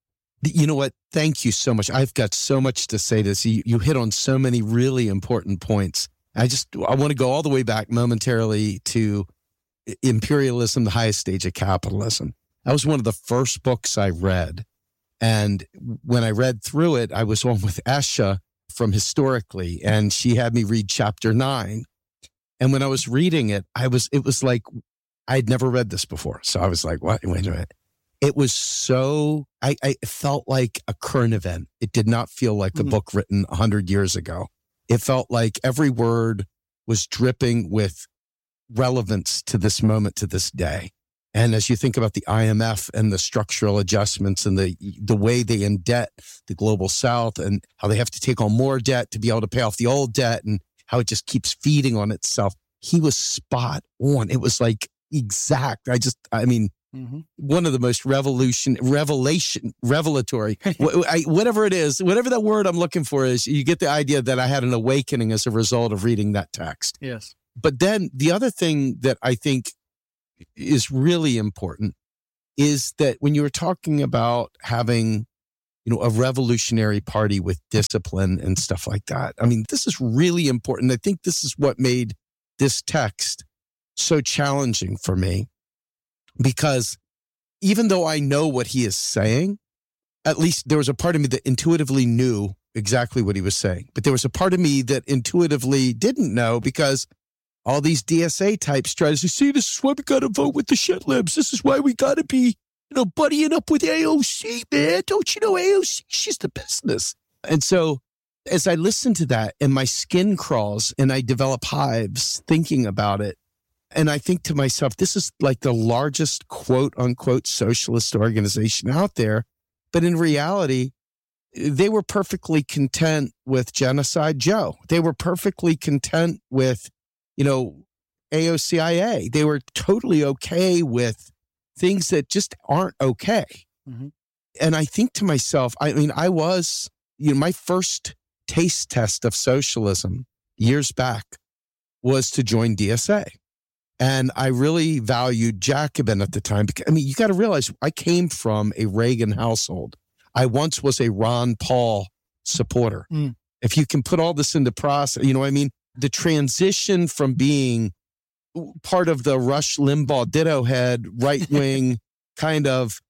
You know what? Thank you so much. I've got so much to say to this. You hit on so many really important points. I want to go all the way back momentarily to Imperialism, the highest stage of capitalism. That was one of the first books I read. And when I read through it, I was on with Esha from Historically, and she had me read chapter 9. And when I was reading it, it was like, I'd never read this before. So I was like, what? Wait a minute. It was so, I felt like a current event. It did not feel like a book written 100 years ago. It felt like every word was dripping with relevance to this moment, to this day. And as you think about the IMF and the structural adjustments and the way they indebt the global South and how they have to take on more debt to be able to pay off the old debt and how it just keeps feeding on itself, he was spot on. It was like exact. one of the most revelatory, whatever it is, whatever that word I'm looking for is, you get the idea that I had an awakening as a result of reading that text. Yes. But then the other thing that I think is really important is that when you were talking about having, a revolutionary party with discipline and stuff like that, I mean, this is really important. I think this is what made this text so challenging for me, because even though I know what he is saying, at least there was a part of me that intuitively knew exactly what he was saying. But there was a part of me that intuitively didn't know, because all these DSA types try to say, see, this is why we got to vote with the shit libs. This is why we got to be, buddying up with AOC, man. Don't you know AOC? She's the business. And so as I listen to that and my skin crawls and I develop hives thinking about it, and I think to myself, this is like the largest quote unquote socialist organization out there. But in reality, they were perfectly content with Genocide Joe. They were perfectly content with, AOCIA. They were totally okay with things that just aren't okay. And I think to myself, I was, my first taste test of socialism years back was to join DSA. And I really valued Jacobin at the time. Because, you got to realize I came from a Reagan household. I once was a Ron Paul supporter. If you can put all this into process, the transition from being part of the Rush Limbaugh ditto head, right-wing kind of,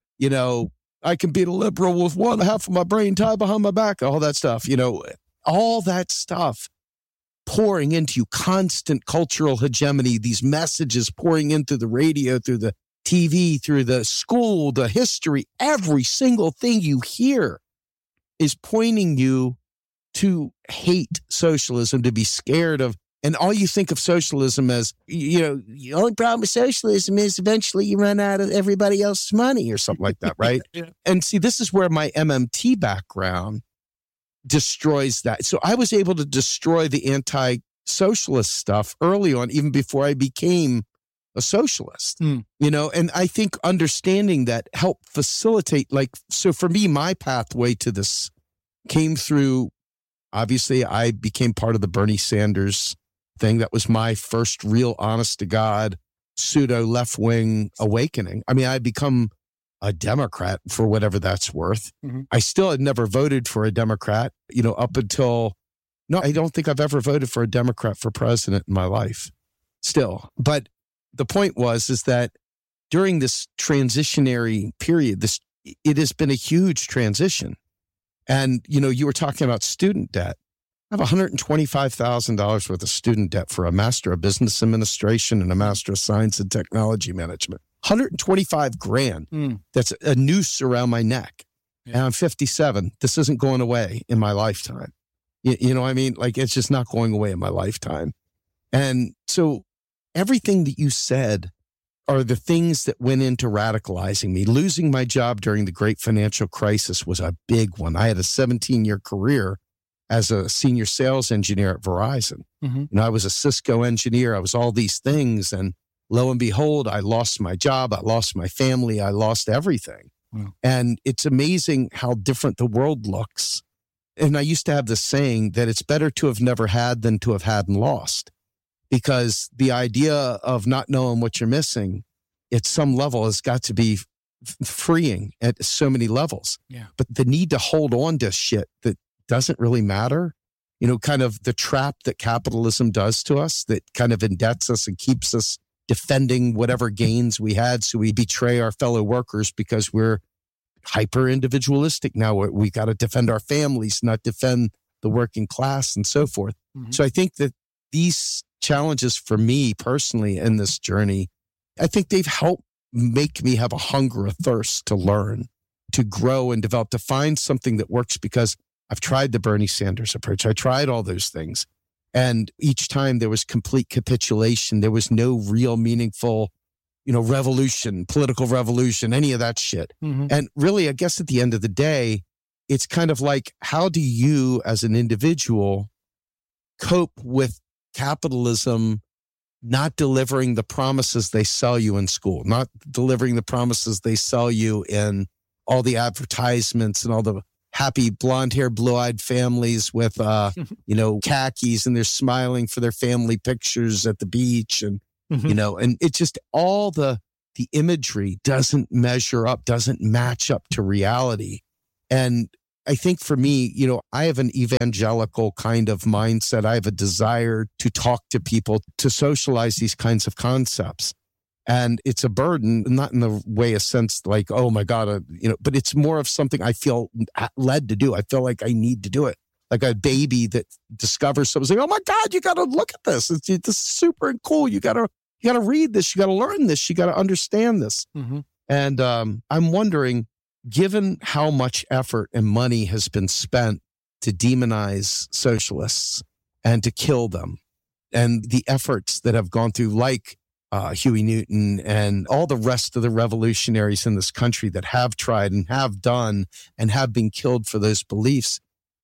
I can be a liberal with one half of my brain tied behind my back, all that stuff, all that stuff pouring into you, constant cultural hegemony, these messages pouring in through the radio, through the TV, through the school, the history, every single thing you hear is pointing you to hate socialism, to be scared of. And all you think of socialism as, the only problem with socialism is eventually you run out of everybody else's money or something like that, right? Yeah. And see, this is where my MMT background destroys that. So I was able to destroy the anti-socialist stuff early on, even before I became a socialist, and I think understanding that helped facilitate, so for me, my pathway to this came through, obviously, I became part of the Bernie Sanders thing. That was my first real honest to God pseudo left-wing awakening. I'd become a Democrat for whatever that's worth. I still had never voted for a Democrat, up until, no, I don't think I've ever voted for a Democrat for president in my life still. But the point is that during this transitionary period, it has been a huge transition. And, you were talking about student debt. I have $125,000 worth of student debt for a Master of Business Administration and a Master of Science and Technology Management. $125,000. That's a noose around my neck. Yeah. And I'm 57. This isn't going away in my lifetime. You know what I mean? It's just not going away in my lifetime. And so everything that you said are the things that went into radicalizing me. Losing my job during the great financial crisis was a big one. I had a 17-year career as a senior sales engineer at Verizon. I was a Cisco engineer. I was all these things. And lo and behold, I lost my job. I lost my family. I lost everything. Wow. And it's amazing how different the world looks. And I used to have this saying that it's better to have never had than to have had and lost. Because the idea of not knowing what you're missing at some level has got to be freeing at so many levels. Yeah. But the need to hold on to shit that doesn't really matter, kind of the trap that capitalism does to us, that kind of indebts us and keeps us defending whatever gains we had. So we betray our fellow workers because we're hyper individualistic now. We got to defend our families, not defend the working class and so forth. So I think that these challenges for me personally in this journey, I think they've helped make me have a hunger, a thirst to learn, to grow and develop, to find something that works, because I've tried the Bernie Sanders approach. I tried all those things. And each time there was complete capitulation. There was no real meaningful, revolution, political revolution, any of that shit. And really, I guess at the end of the day, it's kind of like, how do you as an individual cope with capitalism not delivering the promises they sell you in school, not delivering the promises they sell you in all the advertisements and all the happy blonde-haired, blue-eyed families with, khakis, and they're smiling for their family pictures at the beach. And, and it's just all the imagery doesn't measure up, doesn't match up to reality. And I think for me, I have an evangelical kind of mindset. I have a desire to talk to people, to socialize these kinds of concepts. And it's a burden, not in the way, a sense like, oh my God, but it's more of something I feel led to do. I feel like I need to do it. Like a baby that discovers something, like, oh my God, you got to look at this. It's super cool. You got to read this. You got to learn this. You got to understand this. Mm-hmm. And I'm wondering, given how much effort and money has been spent to demonize socialists and to kill them, and the efforts that have gone through, like Huey Newton and all the rest of the revolutionaries in this country that have tried and have done and have been killed for those beliefs,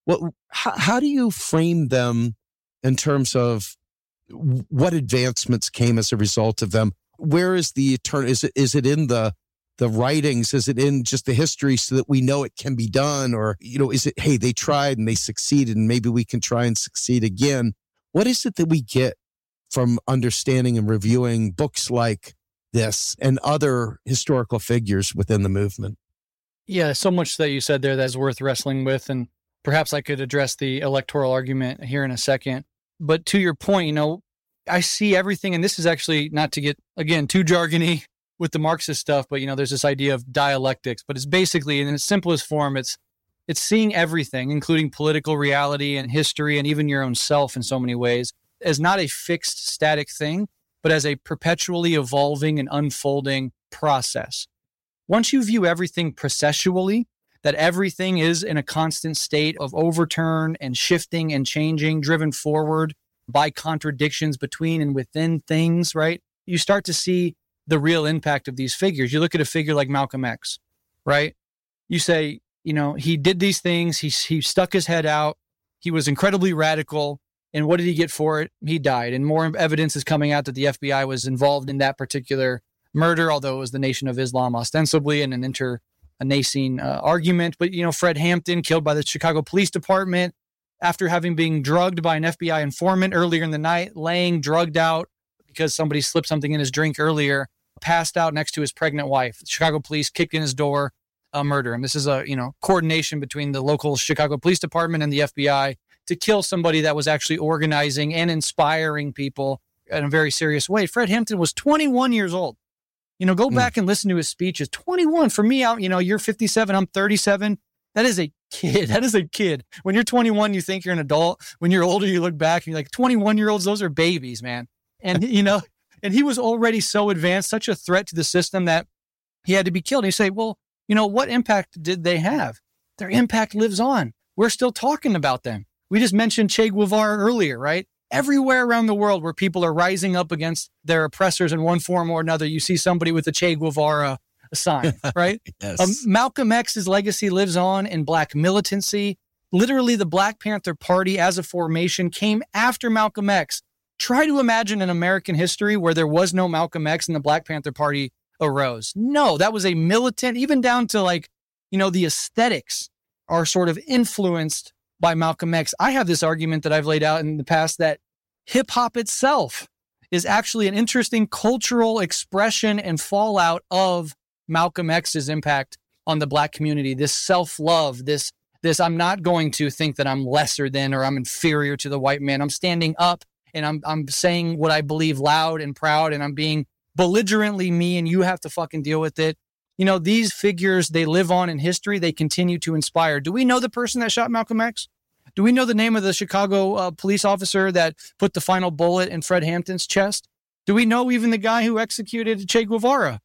how do you frame them in terms of what advancements came as a result of them? Where is the eternal? Is it in the writings? Is it in just the history so that we know it can be done? Or, is it, hey, they tried and they succeeded and maybe we can try and succeed again? What is it that we get from understanding and reviewing books like this and other historical figures within the movement? Yeah, so much that you said there that's worth wrestling with. And perhaps I could address the electoral argument here in a second. But to your point, I see everything, and this is actually not to get, again, too jargony with the Marxist stuff, but, there's this idea of dialectics, but it's basically, in its simplest form, it's seeing everything, including political reality and history and even your own self in so many ways, as not a fixed, static thing, but as a perpetually evolving and unfolding process. Once you view everything processually, that everything is in a constant state of overturn and shifting and changing, driven forward by contradictions between and within things, right? You start to see the real impact of these figures. You look at a figure like Malcolm X, right? You say, he did these things. He stuck his head out. He was incredibly radical. And what did he get for it? He died. And more evidence is coming out that the FBI was involved in that particular murder, although it was the Nation of Islam ostensibly in an internecine argument. But, Fred Hampton killed by the Chicago Police Department after having been drugged by an FBI informant earlier in the night, laying drugged out because somebody slipped something in his drink earlier, passed out next to his pregnant wife. The Chicago police kicked in his door, murder him. This is a, coordination between the local Chicago Police Department and the FBI to kill somebody that was actually organizing and inspiring people in a very serious way. Fred Hampton was 21 years old. Go back and listen to his speeches. 21. For me, you're 57, I'm 37. That is a kid. That is a kid. When you're 21, you think you're an adult. When you're older, you look back and you're like, 21-year-olds, those are babies, man. And, and he was already so advanced, such a threat to the system that he had to be killed. And you say, well, what impact did they have? Their impact lives on. We're still talking about them. We just mentioned Che Guevara earlier, right? Everywhere around the world where people are rising up against their oppressors in one form or another, you see somebody with a Che Guevara sign, right? Yes. Malcolm X's legacy lives on in Black militancy. Literally, the Black Panther Party as a formation came after Malcolm X. Try to imagine an American history where there was no Malcolm X and the Black Panther Party arose. No, that was a militant, even down to the aesthetics are sort of influenced by Malcolm X. I have this argument that I've laid out in the past that hip hop itself is actually an interesting cultural expression and fallout of Malcolm X's impact on the Black community. This self-love, this I'm not going to think that I'm lesser than or I'm inferior to the white man. I'm standing up and I'm saying what I believe loud and proud, and I'm being belligerently me, and you have to fucking deal with it. These figures, they live on in history. They continue to inspire. Do we know the person that shot Malcolm X? Do we know the name of the Chicago police officer that put the final bullet in Fred Hampton's chest? Do we know even the guy who executed Che Guevara?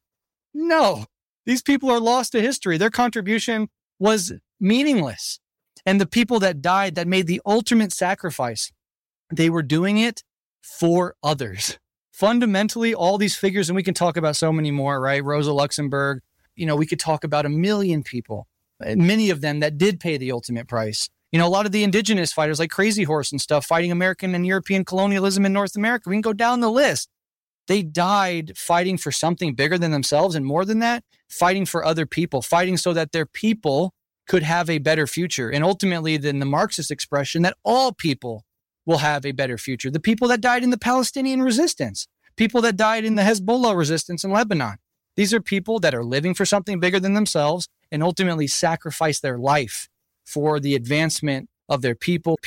No. These people are lost to history. Their contribution was meaningless. And the people that died, that made the ultimate sacrifice, they were doing it for others. Fundamentally, all these figures, and we can talk about so many more, right? Rosa Luxemburg, we could talk about a million people, many of them that did pay the ultimate price. A lot of the indigenous fighters like Crazy Horse and stuff, fighting American and European colonialism in North America. We can go down the list. They died fighting for something bigger than themselves, and more than that, fighting for other people, fighting so that their people could have a better future. And ultimately, then the Marxist expression that all people will have a better future. The people that died in the Palestinian resistance, people that died in the Hezbollah resistance in Lebanon. These are people that are living for something bigger than themselves and ultimately sacrifice their life for the advancement of their people.